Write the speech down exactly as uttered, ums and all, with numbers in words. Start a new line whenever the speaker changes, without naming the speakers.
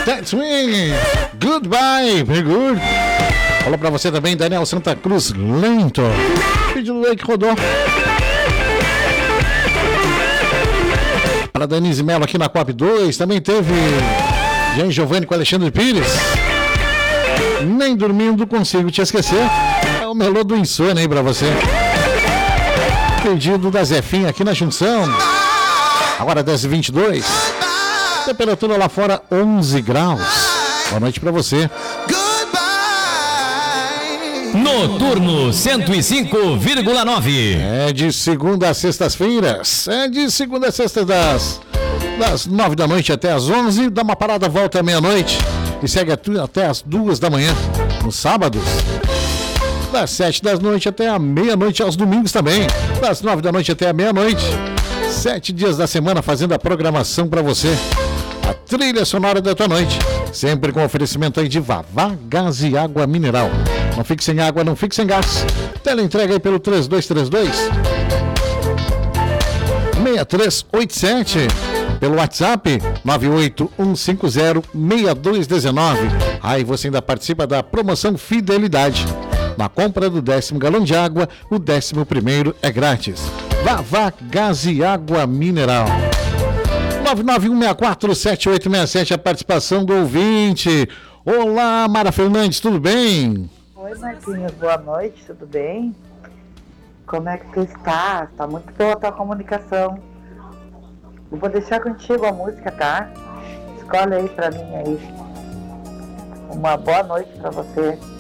That's me. Goodbye, very good. Falou pra você também, Daniel Santa Cruz, lento. Pedido aí que rodou. Para Denise Mello aqui na Copa dois, também teve Jean Giovanni com Alexandre Pires. Nem dormindo consigo te esquecer. É o melô do insônia aí pra você. Pedido da Zefinha aqui na junção. Agora dez e vinte e dois. Temperatura lá fora onze graus. Boa noite pra você.
Noturno cento e cinco vírgula nove.
É de segunda a sextas-feiras. É de segunda a sexta das, das nove da noite até as onze. Dá uma parada, volta à meia-noite. E segue até as duas da manhã. Nos sábados. Das sete da noite até a meia-noite aos domingos também. Das nove da noite até a meia-noite. Sete dias da semana fazendo a programação para você. A trilha sonora da tua noite. Sempre com oferecimento aí de Vavá Gás e Água Mineral. Não fique sem água, não fique sem gás. Teleentrega aí pelo três dois três dois, seis três oito sete. Pelo WhatsApp nove oito um cinco zero seis dois um nove. Aí você ainda participa da promoção Fidelidade. Na compra do décimo galão de água, o décimo primeiro é grátis. Vavá Gás e Água Mineral. nove nove um seis quatro sete oito seis sete, a participação do ouvinte. Olá, Mara Fernandes, tudo bem?
Oi, Marquinhos, boa noite, tudo bem? Como é que tu está? Está muito boa a tua comunicação. Eu vou deixar contigo a música, tá? Escolhe aí pra mim aí. Uma boa noite pra você.